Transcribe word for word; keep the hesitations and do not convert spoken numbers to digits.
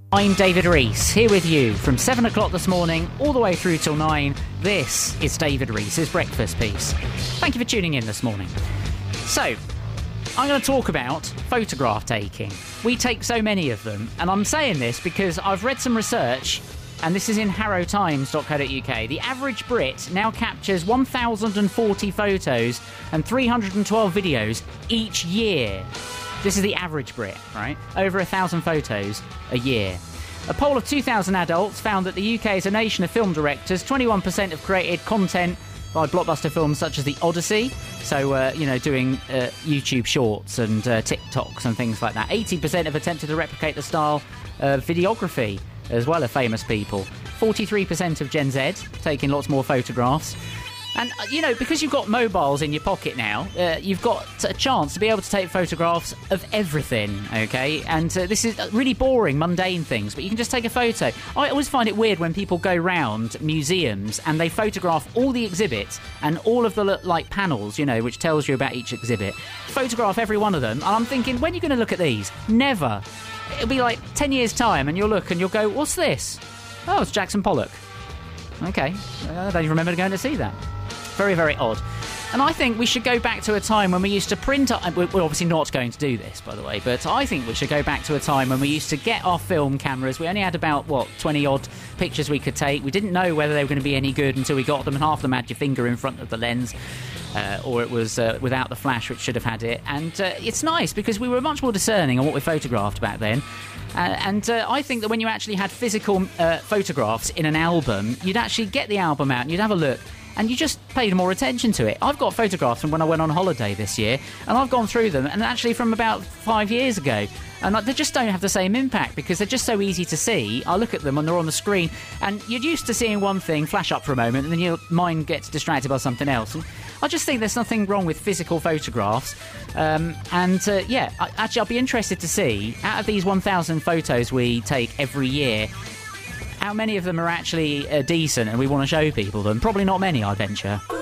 I'm David Rees, here with you from seven o'clock this morning all the way through till nine. This is David Rees's Breakfast Piece. Thank you for tuning in this morning. So, I'm going to talk about photograph taking. We take so many of them, and I'm saying this because I've read some research, and this is in harrow times dot co dot uk. The average Brit now captures one thousand forty photos and three hundred twelve videos each year. This is the average Brit, right? Over a thousand photos a year. A poll of two thousand adults found that the U K is a nation of film directors. twenty-one percent have created content by blockbuster films such as The Odyssey. So, uh, you know, doing uh, YouTube shorts and uh, TikToks and things like that. eighty percent have attempted to replicate the style of videography as well of famous people. forty-three percent of Gen Z taking lots more photographs. And, you know, because you've got mobiles in your pocket now, uh, you've got a chance to be able to take photographs of everything, OK? And uh, this is really boring, mundane things, but you can just take a photo. I always find it weird when people go round museums and they photograph all the exhibits and all of the, like, panels, you know, which tells you about each exhibit. Photograph every one of them. And I'm thinking, when are you going to look at these? Never. It'll be like ten years' time and you'll look and you'll go, what's this? Oh, it's Jackson Pollock. OK. I don't even remember going to see that. Very, very odd. And I think we should go back to a time when we used to print... We're obviously not going to do this, by the way, but I think we should go back to a time when we used to get our film cameras. We only had about, what, twenty-odd pictures we could take. We didn't know whether they were going to be any good until we got them, and half of them had your finger in front of the lens, uh, or it was uh, without the flash, which should have had it. And uh, it's nice, because we were much more discerning on what we photographed back then. Uh, and uh, I think that when you actually had physical uh, photographs in an album, you'd actually get the album out and you'd have a look, and you just paid more attention to it. I've got photographs from when I went on holiday this year, and I've gone through them, and actually from about five years ago. And they just don't have the same impact because they're just so easy to see. I look at them and they're on the screen, and you're used to seeing one thing flash up for a moment, and then your mind gets distracted by something else. And I just think there's nothing wrong with physical photographs. Um, and, uh, yeah, I, actually, I'll be interested to see, out of these one thousand photos we take every year, how many of them are actually uh, decent and we want to show people them. Probably not many, I venture.